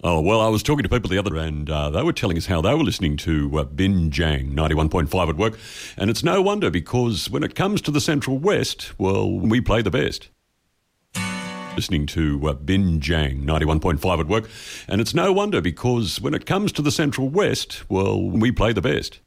Oh, well, I was talking to people the other and they were telling us how they were listening to Binjang 91.5 at work. And it's no wonder because when it comes to the Central West, well, we play the best. Listening to Binjang 91.5 at work. And it's no wonder because when it comes to the Central West, well, we play the best.